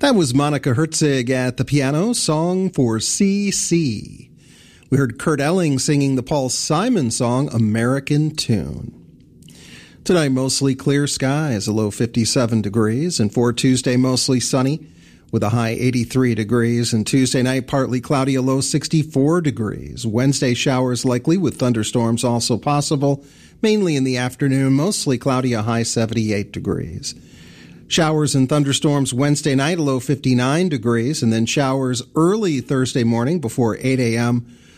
That was Monica Herzig at the piano, Song for CC. We heard Kurt Elling singing the Paul Simon song, American Tune. Tonight, mostly clear skies, a low 57 degrees, and for Tuesday, mostly sunny with a high 83 degrees, and Tuesday night, partly cloudy, a low 64 degrees. Wednesday, showers likely with thunderstorms also possible, mainly in the afternoon, mostly cloudy, a high 78 degrees. Showers and thunderstorms Wednesday night, a low 59 degrees, and then showers early Thursday morning before 8 a.m.,